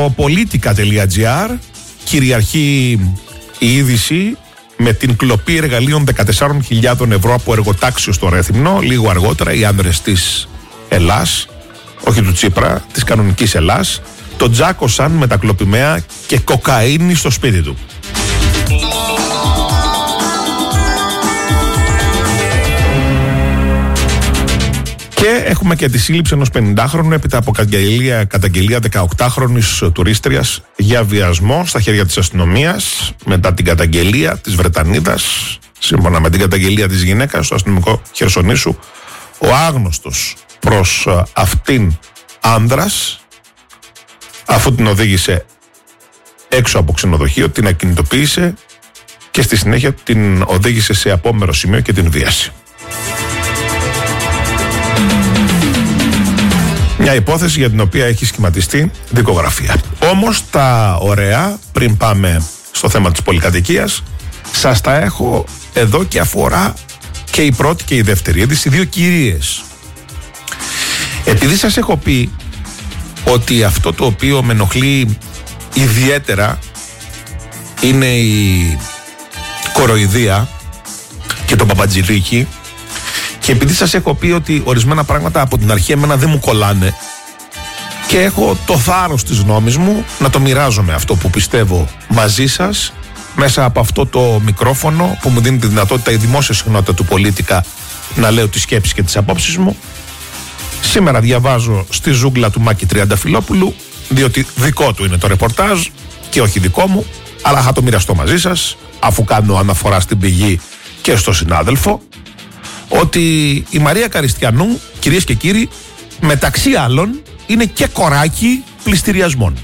Στο politica.gr κυριαρχεί η είδηση με την κλοπή εργαλείων 14.000 ευρώ από εργοτάξιο στο Ρέθυμνο. Λίγο αργότερα οι άνδρες της Ελλάς, όχι του Τσίπρα, της κανονικής Ελλάς, τον τζάκωσαν με τα κλοπημαία και κοκαίνη στο σπίτι του. Και έχουμε και τη σύλληψη ενός 50χρονου έπειτα από καταγγελία 18χρονης τουρίστριας για βιασμό στα χέρια της αστυνομίας. Μετά την καταγγελία της Βρετανίδας, σύμφωνα με την καταγγελία της γυναίκας στο αστυνομικό Χερσονήσου, ο άγνωστος προς αυτήν άνδρας, αφού την οδήγησε έξω από ξενοδοχείο, την ακινητοποίησε και στη συνέχεια την οδήγησε σε απόμερο σημείο και την βίασε. Μια υπόθεση για την οποία έχει σχηματιστεί δικογραφία. Όμως τα ωραία, πριν πάμε στο θέμα της πολυκατοικίας, σας τα έχω εδώ και αφορά και η πρώτη και η δεύτερη είδηση, δύο κυρίες. Επειδή σας έχω πει ότι αυτό το οποίο με ενοχλεί ιδιαίτερα είναι η κοροϊδία και το παπατζηλίκι, και επειδή σας έχω πει ότι ορισμένα πράγματα από την αρχή εμένα δεν μου κολλάνε και έχω το θάρρος της γνώμης μου να το μοιράζομαι αυτό που πιστεύω μαζί σας μέσα από αυτό το μικρόφωνο που μου δίνει τη δυνατότητα η δημόσια συχνότητα του Politica να λέω τις σκέψεις και τις απόψεις μου, σήμερα διαβάζω στη ζούγκλα του Μάκη Τριανταφυλόπουλου, διότι δικό του είναι το ρεπορτάζ και όχι δικό μου, αλλά θα το μοιραστώ μαζί σας αφού κάνω αναφορά στην πηγή και στο συνάδελφο, ότι η Μαρία Καριστιανού, κυρίες και κύριοι, μεταξύ άλλων είναι και κοράκι πληστηριασμών.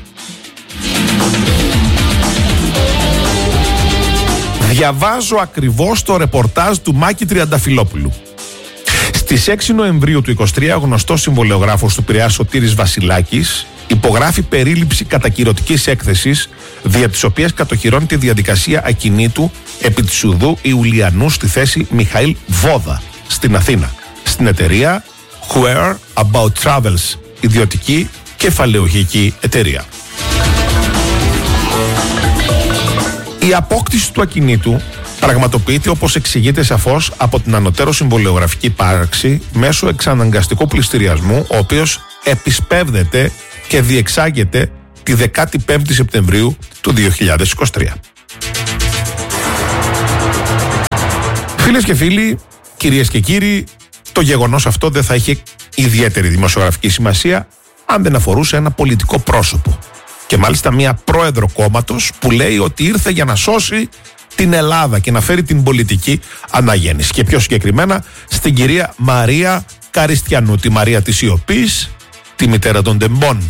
Διαβάζω ακριβώς το ρεπορτάζ του Μάκη Τριανταφυλόπουλου. Στις 6 Νοεμβρίου του 2023, ο γνωστός συμβολεογράφος του Πειραιά Σωτήρης Βασιλάκης υπογράφει περίληψη κατακυρωτικής έκθεσης, δια της οποίας κατοχυρώνει τη διαδικασία ακινήτου επί της Ουδού Ιουλιανού στη θέση Μιχαήλ Βόδα στην Αθήνα, στην εταιρεία Where About Travels, ιδιωτική κεφαλαιοχική εταιρεία. Η απόκτηση του ακινήτου πραγματοποιείται, όπως εξηγείται σαφώς, από την ανωτέρω συμβολεογραφική πράξη μέσω εξαναγκαστικού πληστηριασμού, ο οποίος επισπεύδεται και διεξάγεται τη 15η Σεπτεμβρίου του 2023. Φίλες και φίλοι, κυρίες και κύριοι, το γεγονός αυτό δεν θα είχε ιδιαίτερη δημοσιογραφική σημασία αν δεν αφορούσε ένα πολιτικό πρόσωπο. Και μάλιστα μια πρόεδρο κόμματος που λέει ότι ήρθε για να σώσει την Ελλάδα και να φέρει την πολιτική αναγέννηση. Και πιο συγκεκριμένα στην κυρία Μαρία Καριστιανού, τη Μαρία της Ιωπής, τη μητέρα των τεμπών,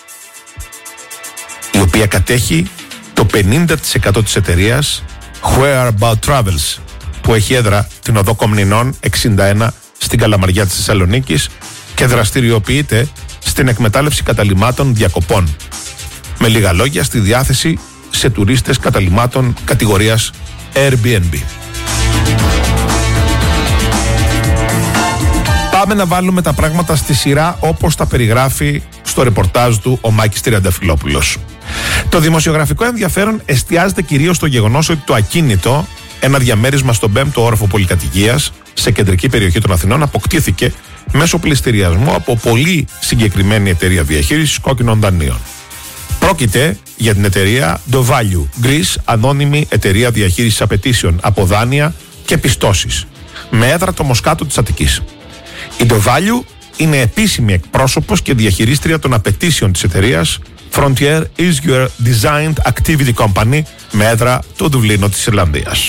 η οποία κατέχει το 50% της εταιρείας Where About Travels, που έχει έδρα την οδό Κομνηνών 61 στην Καλαμαριά της Θεσσαλονίκης και δραστηριοποιείται στην εκμετάλλευση καταλυμάτων διακοπών. Με λίγα λόγια, στη διάθεση σε τουρίστες καταλυμάτων κατηγορίας Airbnb. Πάμε να βάλουμε τα πράγματα στη σειρά όπως τα περιγράφει στο ρεπορτάζ του ο Μάκης Τριανταφυλόπουλος. Το δημοσιογραφικό ενδιαφέρον εστιάζεται κυρίως στο γεγονός ότι το ακίνητο, ένα διαμέρισμα στον 5ο όροφο πολυκατοικίας σε κεντρική περιοχή των Αθηνών, αποκτήθηκε μέσω πληστηριασμού από πολύ συγκεκριμένη εταιρεία διαχείρισης κόκκινων δανείων. Πρόκειται για την εταιρεία The Value Greece, ανώνυμη εταιρεία διαχείρισης απαιτήσεων από δάνεια και πιστώσεις, με έδρα το Μοσκάτο της Αττικής. Η The Value είναι επίσημη εκπρόσωπος και διαχειρίστρια των απαιτήσεων της εταιρείας Frontier Isguer Designed Activity Company, με έδρα το Δουβλίνο της Ιρλανδίας.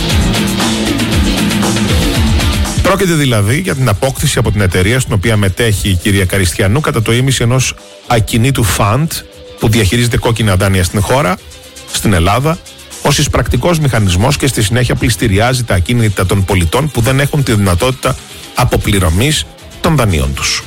Πρόκειται δηλαδή για την απόκτηση από την εταιρεία στην οποία μετέχει η κυρία Καριστιανού κατά το ήμιση ενός ακινήτου fund που διαχειρίζεται κόκκινα δάνεια στην χώρα, στην Ελλάδα, ως εισπρακτικός μηχανισμός και στη συνέχεια πληστηριάζει τα ακίνητα των πολιτών που δεν έχουν τη δυνατότητα αποπληρωμής των δανείων τους.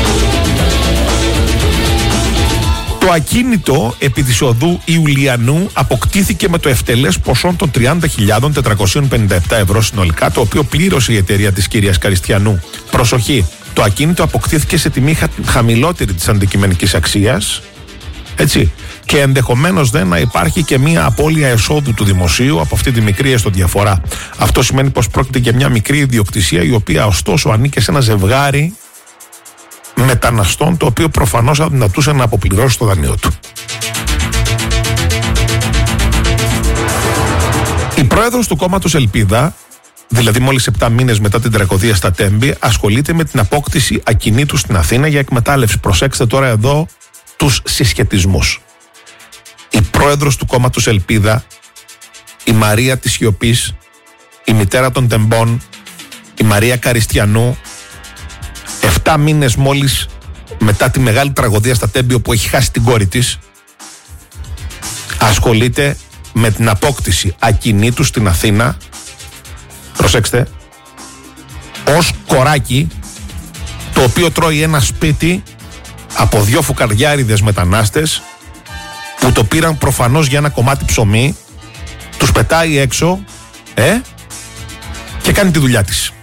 Το ακίνητο επί της οδού Ιουλιανού αποκτήθηκε με το ευτελές ποσό των 30.457 ευρώ συνολικά, το οποίο πλήρωσε η εταιρεία της κυρίας Καριστιανού. Προσοχή, το ακίνητο αποκτήθηκε σε τιμή χαμηλότερη της αντικειμενικής αξίας, Έτσι. Και ενδεχομένως δεν να υπάρχει και μια απώλεια εσόδου του δημοσίου από αυτή τη μικρή έστω διαφορά. Αυτό σημαίνει πως πρόκειται για μια μικρή ιδιοκτησία, η οποία ωστόσο ανήκει σε ένα ζευγάρι μεταναστών, το οποίο προφανώς αδυνατούσε να αποπληρώσει το δανείο του. Η πρόεδρος του κόμματος Ελπίδα, δηλαδή μόλις 7 μήνες μετά την τραγωδία στα Τέμπη, ασχολείται με την απόκτηση ακινήτου στην Αθήνα για εκμετάλλευση. Προσέξτε τώρα εδώ τους συσχετισμούς. Η πρόεδρος του κόμματος Ελπίδα, η Μαρία της Σιωπής, η μητέρα των Τεμπών, η Μαρία Καριστιανού, 7 μήνες μόλις μετά τη μεγάλη τραγωδία στα Τέμπη, όπου έχει χάσει την κόρη της, ασχολείται με την απόκτηση ακινήτου στην Αθήνα, προσέξτε, ως κοράκι, το οποίο τρώει ένα σπίτι από 2 φουκαριάριδες μετανάστες, που το πήραν προφανώς για ένα κομμάτι ψωμί, τους πετάει έξω και κάνει τη δουλειά της.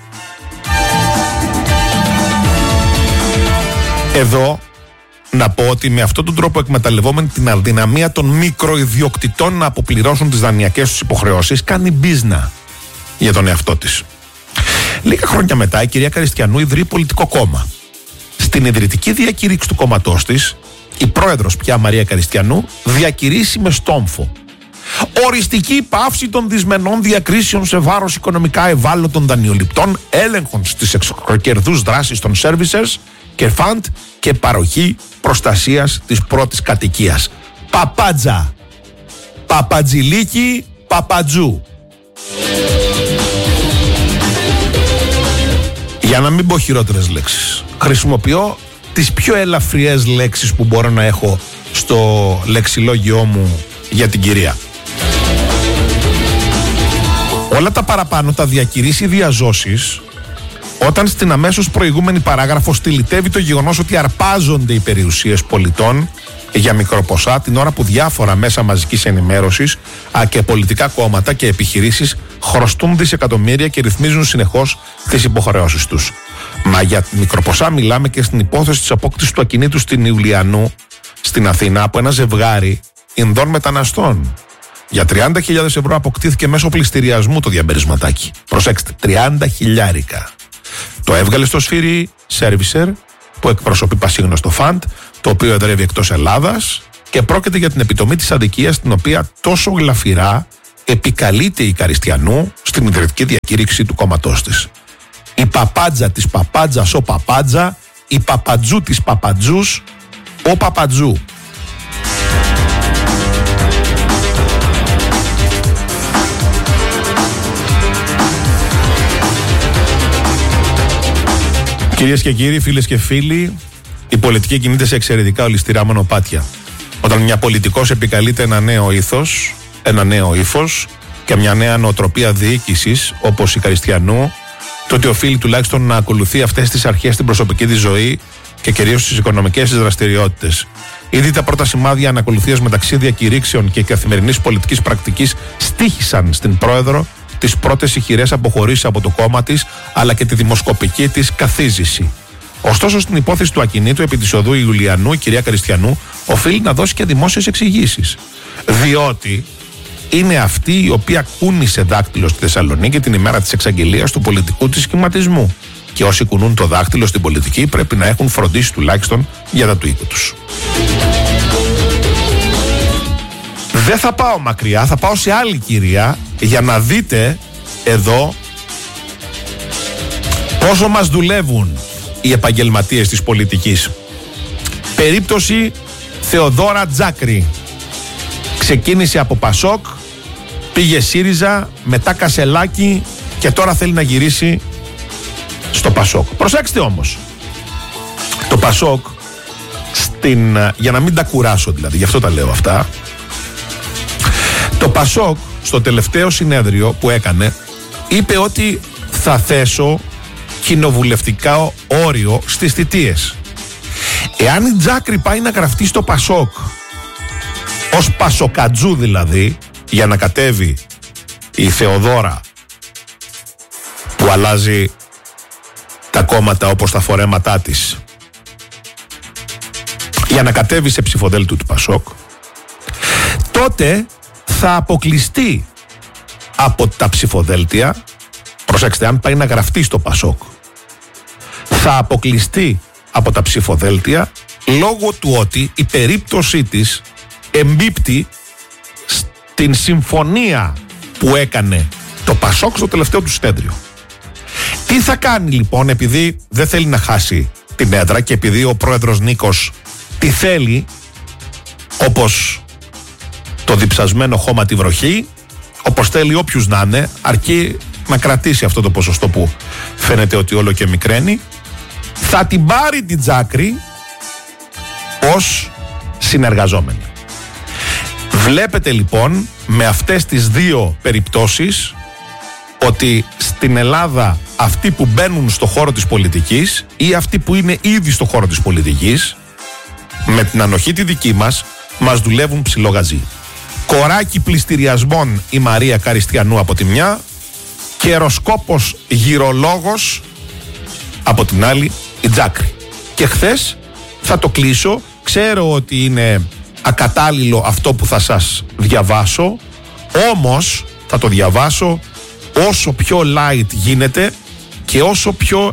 Εδώ να πω ότι με αυτόν τον τρόπο, εκμεταλλευόμενη την αδυναμία των μικροϊδιοκτητών να αποπληρώσουν τις δανειακές τους υποχρεώσεις, κάνει μπίζνα για τον εαυτό της. Λίγα χρόνια μετά η κυρία Καριστιανού ιδρύει πολιτικό κόμμα. Στην ιδρυτική διακήρυξη του κόμματός της, η πρόεδρος πια Μαρία Καριστιανού διακηρύσει με στόμφο: οριστική πάυση των δυσμενών διακρίσεων σε βάρος οικονομικά ευάλωτων δανειοληπτών, έλεγχων στις εξωκερδούς δράσεις των services και φαντ και παροχή προστασίας της πρώτης κατοικίας. Παπάτζα, παπατζηλίκι, παπατζού. Για να μην πω χειρότερες λέξεις, χρησιμοποιώ τις πιο ελαφριές λέξεις που μπορώ να έχω στο λεξιλόγιό μου για την κυρία. Όλα τα παραπάνω τα διακηρύσει διαζώσεις, όταν στην αμέσως προηγούμενη παράγραφο στυλιτεύει το γεγονός ότι αρπάζονται οι περιουσίες πολιτών για μικροποσά, την ώρα που διάφορα μέσα μαζικής ενημέρωσης και πολιτικά κόμματα και επιχειρήσεις χρωστούν δισεκατομμύρια και ρυθμίζουν συνεχώς τις υποχρεώσεις τους. Μα για μικροποσά μιλάμε και στην υπόθεση της απόκτησης του ακινήτου στην Ιουλιανού, στην Αθήνα, από ένα ζευγάρι Ινδών μεταναστών. Για 30.000 ευρώ αποκτήθηκε μέσω πληστηριασμού το διαμερισματάκι. Προσέξτε, 30.000. Το έβγαλε στο σφύρι Servicer, που εκπροσωπεί πασίγνωστο φαντ, το οποίο εδρεύει εκτός Ελλάδας, και πρόκειται για την επιτομή της αδικίας, την οποία τόσο γλαφυρά επικαλείται η Καριστιανού στην ιδρυτική διακήρυξη του κόμματός της. Η παπάτζα της παπάτζας ο παπάτζα, η παπατζού της παπατζούς ο παπατζού. Κυρίες και κύριοι, φίλες και φίλοι, η πολιτική κινείται σε εξαιρετικά ολισθηρά μονοπάτια. Όταν μια πολιτικός επικαλείται ένα νέο ήθος, ένα νέο ύφος και μια νέα νοοτροπία διοίκησης, όπως η Καριστιανού, τότε οφείλει τουλάχιστον να ακολουθεί αυτές τις αρχές στην προσωπική της ζωή και κυρίως στις οικονομικές της δραστηριότητες. Ήδη τα πρώτα σημάδια ανακολουθίας μεταξύ διακηρύξεων και καθημερινής πολιτικής πρακτικής στοίχησαν στην πρόεδρο τις πρώτες ηχηρές αποχωρήσεις από το κόμμα της, αλλά και τη δημοσκοπική της καθίζηση. Ωστόσο, στην υπόθεση του ακινήτου επί της οδού Ιουλιανού, η κυρία Καριστιανού οφείλει να δώσει και δημόσιες εξηγήσεις. Διότι είναι αυτή η οποία κούνησε δάκτυλο στη Θεσσαλονίκη την ημέρα της εξαγγελίας του πολιτικού της σχηματισμού. Και όσοι κουνούν το δάκτυλο στην πολιτική πρέπει να έχουν φροντίσει τουλάχιστον για τα του οίκου τους. Δεν θα πάω μακριά, θα πάω σε άλλη κυρία για να δείτε εδώ πόσο μας δουλεύουν οι επαγγελματίες της πολιτικής. Περίπτωση Θεοδόρα Τζάκρη. Ξεκίνησε από Πασόκ, πήγε ΣΥΡΙΖΑ, μετά Κασελάκη και τώρα θέλει να γυρίσει στο Πασόκ. Προσέξτε όμως, το Πασόκ, για να μην τα κουράσω δηλαδή, γι' αυτό τα λέω αυτά, το Πασόκ στο τελευταίο συνέδριο που έκανε είπε ότι θα θέσω κοινοβουλευτικά όριο στις θητείες. Εάν η Τζάκρη πάει να γραφτεί στο Πασόκ ως Πασοκατζού δηλαδή, για να κατέβει η Θεοδόρα που αλλάζει τα κόμματα όπως τα φορέματά της, για να κατέβει σε ψηφοδέλτιο του Πασόκ, τότε θα αποκλειστεί από τα ψηφοδέλτια. Προσέξτε, αν πάει να γραφτεί στο Πασόκ, θα αποκλειστεί από τα ψηφοδέλτια λόγω του ότι η περίπτωσή της εμπίπτει στην συμφωνία που έκανε το Πασόκ στο τελευταίο του συνέδριο. Τι θα κάνει λοιπόν, επειδή δεν θέλει να χάσει την έδρα και επειδή ο πρόεδρος Νίκος τη θέλει, όπως το διψασμένο χώμα τη βροχή, όπως θέλει όποιους να είναι, αρκεί να κρατήσει αυτό το ποσοστό που φαίνεται ότι όλο και μικραίνει, θα την πάρει την Τζάκρη ως συνεργαζόμενη. Βλέπετε λοιπόν με αυτές τις δύο περιπτώσεις ότι στην Ελλάδα αυτοί που μπαίνουν στο χώρο της πολιτικής ή αυτοί που είναι ήδη στο χώρο της πολιτικής, με την ανοχή τη δική μας δουλεύουν ψηλό γαζί. Κοράκι πληστηριασμών η Μαρία Καριστιανού από τη μια, καιροσκόπος γυρολόγος από την άλλη η Τζάκρη. Και χθες θα το κλείσω, ξέρω ότι είναι ακατάλληλο αυτό που θα σας διαβάσω, όμως θα το διαβάσω όσο πιο light γίνεται και όσο πιο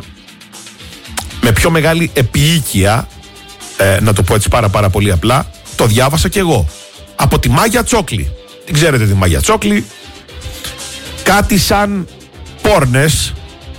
με πιο μεγάλη επίοικια, να το πω έτσι πάρα πολύ απλά, το διάβασα κι εγώ. Από τη Μάγια Τσόκλη. Την ξέρετε τη Μάγια Τσόκλη? Κάτι σαν πόρνες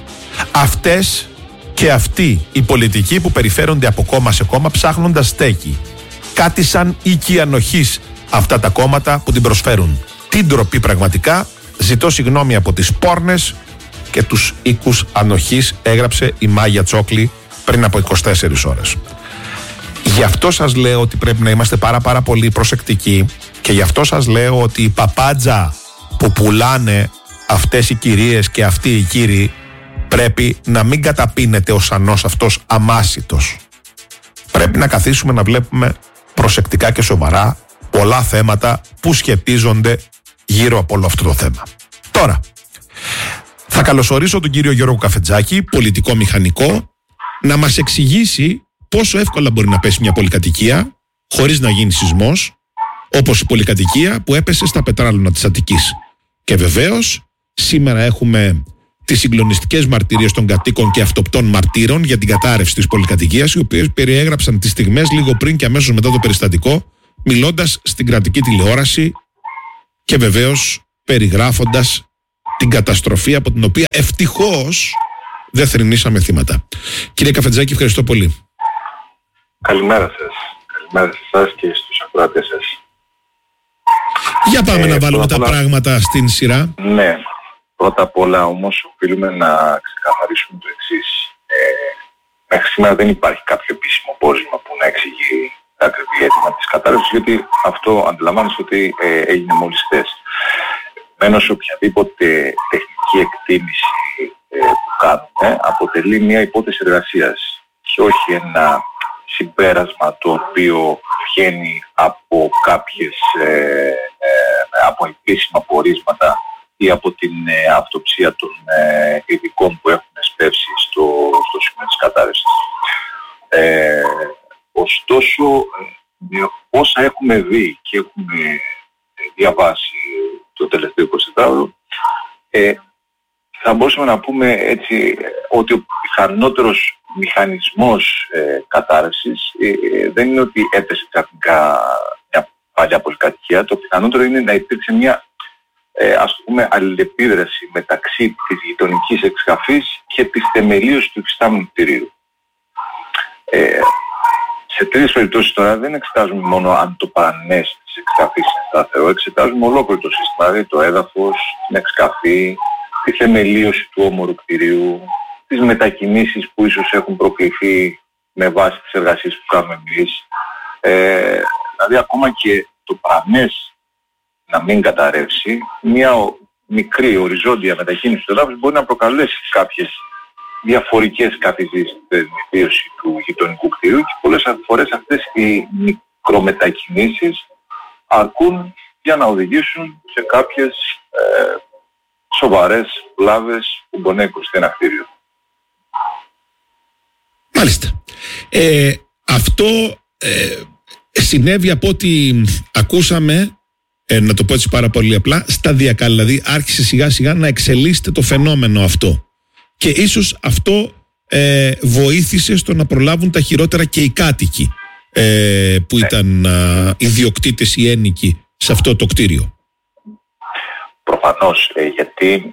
αυτές και αυτοί οι πολιτικοί που περιφέρονται από κόμμα σε κόμμα ψάχνοντας στέκη. Κάτι σαν οίκη ανοχής αυτά τα κόμματα που την προσφέρουν. Τι ντροπή πραγματικά. Ζητώ συγγνώμη από τις πόρνες και τους οίκους ανοχής, έγραψε η Μάγια Τσόκλη πριν από 24 ώρες. Γι' αυτό σας λέω ότι πρέπει να είμαστε πάρα πολύ προσεκτικοί και γι' αυτό σας λέω ότι η παπάντζα που πουλάνε αυτές οι κυρίες και αυτοί οι κύριοι πρέπει να μην καταπίνεται ο σανός αυτός αμάσιτος. Πρέπει να καθίσουμε να βλέπουμε προσεκτικά και σοβαρά πολλά θέματα που σχετίζονται γύρω από όλο αυτό το θέμα. Τώρα, θα καλωσορίσω τον κύριο Γιώργο Καφετζάκη, πολιτικό μηχανικό, να μας εξηγήσει πόσο εύκολα μπορεί να πέσει μια πολυκατοικία χωρίς να γίνει σεισμός, όπως η πολυκατοικία που έπεσε στα πετράλωνα της Αττικής. Και βεβαίως, σήμερα έχουμε τις συγκλονιστικές μαρτυρίες των κατοίκων και αυτοπτών μαρτύρων για την κατάρρευση της πολυκατοικίας, οι οποίες περιέγραψαν τις στιγμές λίγο πριν και αμέσως μετά το περιστατικό, μιλώντας στην κρατική τηλεόραση και βεβαίως περιγράφοντας την καταστροφή από την οποία ευτυχώς δεν θρηνήσαμε θύματα. Κύριε Καφετζάκη, ευχαριστώ πολύ. Καλημέρα σας. Καλημέρα σε εσάς και στους ακροατές σας. Για πάμε να βάλουμε τα πράγματα στην σειρά. Ναι. Πρώτα απ' όλα όμως οφείλουμε να ξεκαθαρίσουμε το εξής. Μέχρι σήμερα δεν υπάρχει κάποιο επίσημο πόρισμα που να εξηγεί τα ακριβή αίτημα της κατάρρευσης, γιατί αυτό αντιλαμβάνεστε ότι έγινε μόλις χθες. Μένω σε οποιαδήποτε τεχνική εκτίμηση που κάνουμε αποτελεί μια υπόθεση εργασίας και όχι ένα συμπέρασμα το οποίο βγαίνει από κάποιες από επίσημα πορίσματα ή από την αυτοψία των ειδικών που έχουν σπεύσει στο σημείο της κατάρρευσης. Ωστόσο, όσα έχουμε δει και έχουμε διαβάσει το τελευταίο 24ωρο, θα μπορούσαμε να πούμε έτσι ότι ο πιθανότερος μηχανισμός κατάρρευσης δεν είναι ότι έπεσε ξαφνικά μια παλιά πολυκατοικία. Το πιθανότερο είναι να υπήρξε μια ας το πούμε αλληλεπίδραση μεταξύ της γειτονικής εξκαφής και της θεμελίωσης του υφιστάμενου κτηρίου. Σε τρεις περιπτώσεις τώρα δεν εξετάζουμε μόνο αν το παρανές της εξκαφής είναι σταθερό, εξετάζουμε ολόκληρο το σύστημα, δηλαδή το έδαφος, την εξκαφή, τη θεμελίωση του όμορου κτηρίου, τις μετακινήσεις που ίσως έχουν προκληθεί με βάση τις εργασίες που κάνουμε εμείς. Δηλαδή ακόμα και το παρανές να μην καταρρεύσει, μια μικρή οριζόντια μετακίνηση του εδάφους μπορεί να προκαλέσει κάποιες διαφορικές καθηγήσεις στην βίωση του γειτονικού κτηρίου και πολλές φορές αυτές οι μικρομετακινήσεις αρκούν για να οδηγήσουν σε κάποιες σοβαρές βλάβες που μπορεί να υποστεί ένα κτίριο. Μάλιστα. Αυτό συνέβη από ό,τι ακούσαμε, να το πω έτσι πάρα πολύ απλά, σταδιακά, δηλαδή άρχισε σιγά σιγά να εξελίσσεται το φαινόμενο αυτό. Και ίσως αυτό βοήθησε στο να προλάβουν τα χειρότερα και οι κάτοικοι που ήταν ιδιοκτήτες ή ένοικοι σε αυτό το κτίριο. Προφανώς, γιατί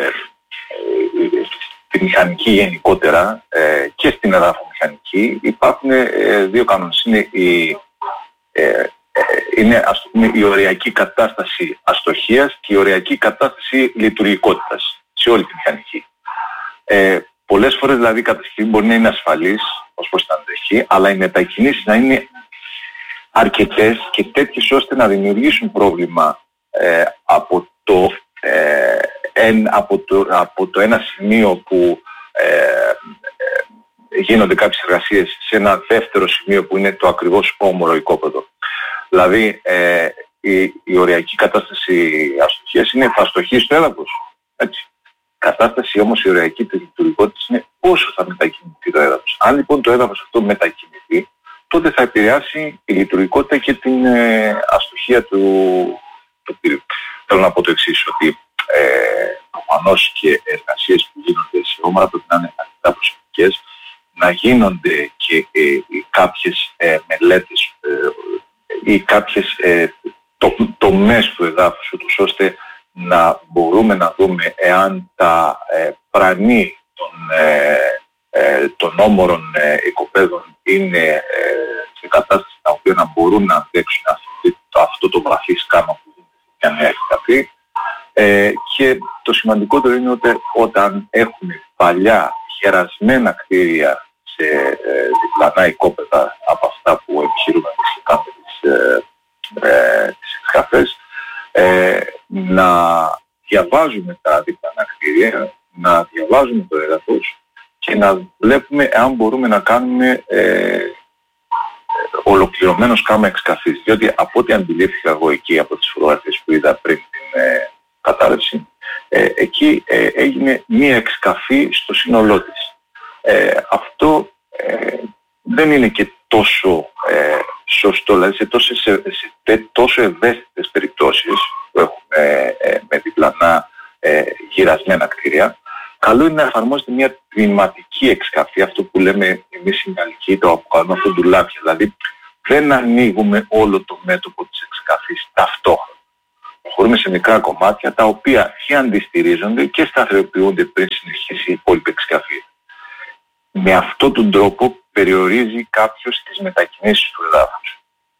στη μηχανική γενικότερα και στην εδάφο-μηχανική υπάρχουν δύο κανόνες. Είναι ας το πούμε, η οριακή κατάσταση αστοχίας και η οριακή κατάσταση λειτουργικότητας σε όλη τη μηχανική. Πολλές φορές δηλαδή η κατασκευή μπορεί να είναι ασφαλής ως προς την αντοχή, αλλά οι μετακινήσεις να είναι αρκετές και τέτοιες ώστε να δημιουργήσουν πρόβλημα από το ένα σημείο που γίνονται κάποιες εργασίες σε ένα δεύτερο σημείο που είναι το ακριβώς όμορο οικόπεδο. Δηλαδή η οριακή κατάσταση αστοχίας είναι αστοχή στο έδαφος. Έτσι. Η κατάσταση όμως η οριακή της λειτουργικότητας είναι πόσο θα μετακινηθεί το έδαφος. Αν λοιπόν το έδαφος αυτό μετακινηθεί, τότε θα επηρεάσει η λειτουργικότητα και την αστοχία του κτίριου. Θέλω να πω το εξής, ότι προφανώς και εργασίες που γίνονται σε όμορα πρέπει να είναι αρκετά προσεκτικές, να γίνονται και κάποιες μελέτες ή κάποιες τομές του εδάφους, ούτως ώστε να μπορούμε να δούμε εάν τα πρανή των όμορων οικοπαίδων είναι σε κατάσταση τα οποία να μπορούν να αντέξουν αυτό το βαθύ σκάμα που είναι μια νέα εκταφή. Και το σημαντικότερο είναι ότι όταν έχουμε παλιά γερασμένα κτίρια σε διπλανά οικόπεδα από αυτά που επιχειρούμε να κάνουμε τις εξκαφές, να διαβάζουμε τα διπλανά κτίρια, να διαβάζουμε το έδαφος και να βλέπουμε αν μπορούμε να κάνουμε ολοκληρωμένο σκάμα εξκαφής. Διότι από ό,τι αντιλήφθηκα εγώ εκεί από τις φωτογραφίες που είδα πριν την κατάρρευση, εκεί έγινε μία εξκαφή στο σύνολό της. Αυτό δεν είναι και τόσο σωστό, δηλαδή σε τόσο ευαίσθητες περιπτώσεις που έχουμε με διπλανά γυρασμένα κτίρια, καλό είναι να εφαρμόζεται μια τμηματική εξκαφή, αυτό που λέμε εμείς οι Γαλλικοί, το αποκαλούμε αυτό ντουλάπια, δηλαδή δεν ανοίγουμε όλο το μέτωπο της εξκαφής ταυτόχρονα. Προχωρούμε σε μικρά κομμάτια τα οποία και αντιστηρίζονται και σταθεροποιούνται πριν συνεχίσει η υπόλοιπη εξκαφή. Με αυτόν τον τρόπο περιορίζει κάποιος τις μετακινήσεις του εδάφους.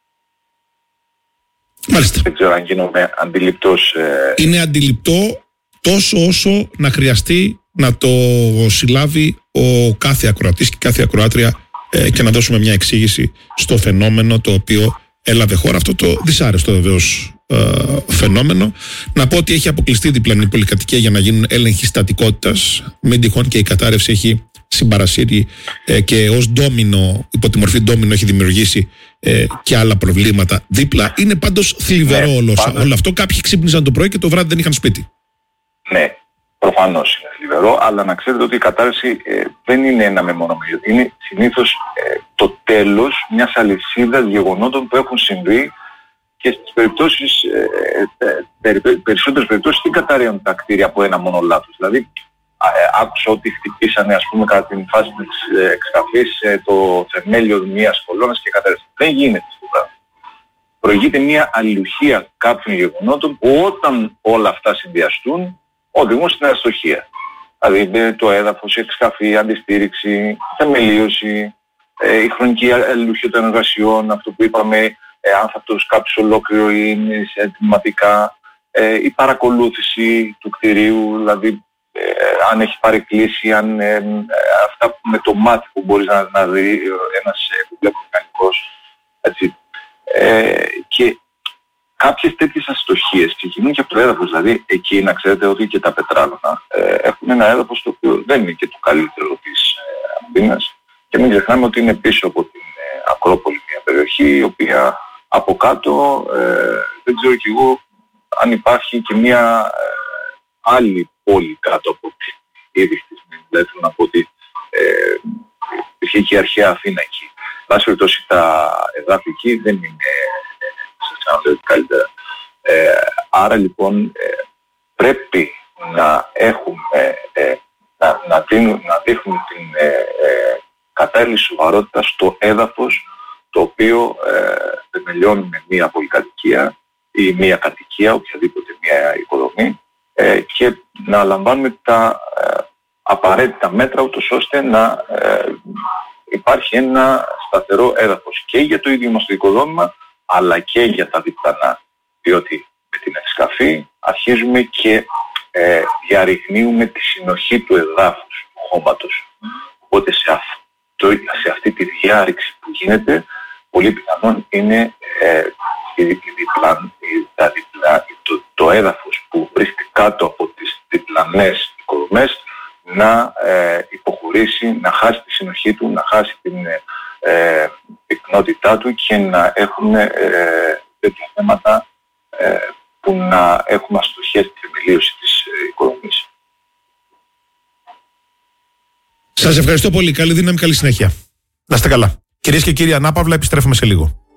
Μάλιστα. Δεν ξέρω αν γίνομαι αντιληπτός. Είναι αντιληπτό τόσο όσο να χρειαστεί να το συλλάβει ο κάθε ακροατής και κάθε ακροάτρια και να δώσουμε μια εξήγηση στο φαινόμενο το οποίο έλαβε χώρα, αυτό το δυσάρεστο βεβαίως φαινόμενο. Να πω ότι έχει αποκλειστεί διπλανή πολυκατοικία για να γίνουν έλεγχοι στατικότητας. Μην τυχόν και η κατάρρευση έχει συμπαρασύρει και ως ντόμινο, υπό τη μορφή ντόμινο, έχει δημιουργήσει και άλλα προβλήματα δίπλα. Είναι πάντως θλιβερό όλο αυτό. Κάποιοι ξύπνησαν το πρωί και το βράδυ δεν είχαν σπίτι. Ναι, προφανώς είναι θλιβερό, αλλά να ξέρετε ότι η κατάρρευση δεν είναι ένα μεμονωμένο. Είναι συνήθως το τέλος μιας αλυσίδας γεγονότων που έχουν συμβεί και στις περιπτώσεις, περισσότερες περιπτώσεις δεν καταρρέουν τα κτίρια από ένα μόνο λάθος. Δηλαδή, άκουσα ότι χτυπήσανε, ας πούμε, κατά την φάση της εξκαφής το θεμέλιο μιας κολόνας και κατέρευσε. Δεν γίνεται αυτό το πράγμα. Προηγείται μια αλληλουχία κάποιων γεγονότων που όταν όλα αυτά συνδυαστούν οδηγούν στην αστοχία. Δηλαδή το έδαφος, η εξκαφή, η αντιστήριξη, η θεμελίωση, η χρονική αλληλουχία των εργασιών, αυτό που είπαμε, αν θα το σκάψει ολόκληρο ή είναι τμηματικά, η παρακολούθηση του κτηρίου, δηλαδή αν έχει παρεκκλήσει, αν αυτά που με το μάτι που μπορείς να δει ένας επιβλέπων μηχανικός, έτσι. Και κάποιες τέτοιες αστοχίες ξεκινούν και από το έδαφος, δηλαδή εκεί να ξέρετε ότι και τα πετράλωνα έχουν ένα έδαφος το οποίο δεν είναι και το καλύτερο της Αθήνας και μην ξεχνάμε ότι είναι πίσω από την Ακρόπολη μια περιοχή η οποία από κάτω δεν ξέρω κι εγώ αν υπάρχει και μια άλλη πόλη κάτω από την ήδη χτισμένη. Δηλαδή θέλω να πω ότι υπήρχε και η αρχαία Αθήνα εκεί. πάση περιπτώσει τα εδάφη εκεί δεν είναι, σας ξαναλέω καλύτερα. Άρα λοιπόν πρέπει να έχουμε, να δείχνουν την κατάλληλη σοβαρότητα στο έδαφος το οποίο θεμελιώνουμε μία πολυκατοικία ή μία κατοικία, οποιαδήποτε μία οικοδομή, και να λαμβάνουμε τα απαραίτητα μέτρα ούτως ώστε να υπάρχει ένα σταθερό έδαφος και για το ίδιο μας το οικοδόμημα αλλά και για τα διπλανά, διότι με την εξκαφή αρχίζουμε και διαρριγνύουμε τη συνοχή του εδάφους, του χώματος. Οπότε σε αυτή τη διάρρηξη που γίνεται, πολύ πιθανόν είναι το έδαφος που βρίσκεται κάτω από τις διπλανές οικοδομές να υποχωρήσει, να χάσει τη συνοχή του, να χάσει την πυκνότητά του και να έχουμε τέτοια θέματα που να έχουμε αστοχές τη θεμελίωση της οικοδομής. Σας ευχαριστώ πολύ. Καλή δύναμη, καλή συνέχεια. Να είστε καλά. Κυρίες και κύριοι, ανάπαυλα, επιστρέφουμε σε λίγο.